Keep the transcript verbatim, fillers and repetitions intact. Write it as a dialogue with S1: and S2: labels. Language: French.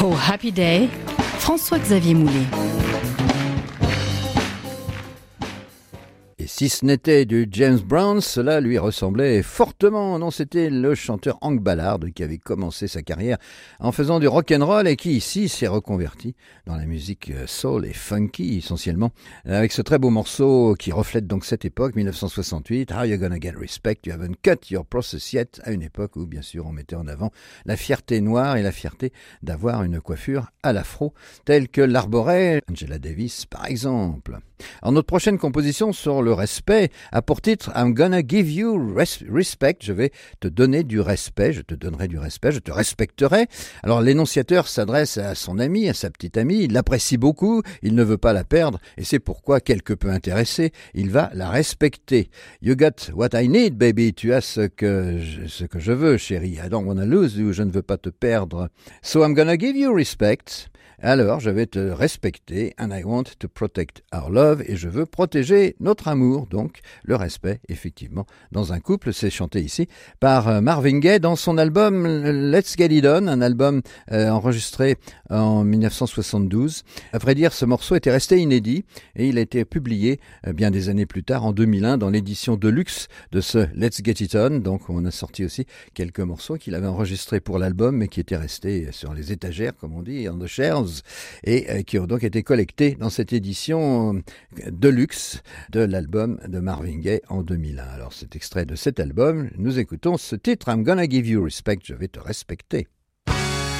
S1: Oh Happy Day, François-Xavier Moulet.
S2: Et si ce n'était du James Brown, cela lui ressemblait fortement. Non, c'était le chanteur Hank Ballard qui avait commencé sa carrière en faisant du rock'n'roll et qui ici s'est reconverti dans la musique soul et funky essentiellement, avec ce très beau morceau qui reflète donc cette époque, dix-neuf cent soixante-huit, How You Gonna Get Respect, You Haven't Cut Your Process Yet, à une époque où bien sûr on mettait en avant la fierté noire et la fierté d'avoir une coiffure à l'afro, telle que l'arborait Angela Davis par exemple. Alors notre prochaine composition sur le respect a pour titre I'm gonna give you res- respect. Je vais te donner du respect, je te donnerai du respect, je te respecterai. Alors l'énonciateur s'adresse à son ami, à sa petite amie, il l'apprécie beaucoup, il ne veut pas la perdre et c'est pourquoi, quelque peu intéressé, il va la respecter. You got what I need, baby. Tu as ce que je, ce que je veux, chérie. I don't wanna lose you. Je ne veux pas te perdre. So I'm gonna give you respect. Alors, je vais te respecter, and I want to protect our love, et je veux protéger notre amour, donc le respect, effectivement, dans un couple. C'est chanté ici par Marvin Gaye dans son album Let's Get It On, un album euh, enregistré en dix-neuf cent soixante-douze. À vrai dire, ce morceau était resté inédit, et il a été publié euh, bien des années plus tard, en deux mille un, dans l'édition de luxe de ce Let's Get It On. Donc, on a sorti aussi quelques morceaux qu'il avait enregistrés pour l'album, mais qui étaient restés sur les étagères, comme on dit, on the shelves, et qui ont donc été collectés dans cette édition de luxe de l'album de Marvin Gaye en deux mille un. Alors cet extrait de cet album, nous écoutons ce titre I'm gonna give you respect, je vais te respecter.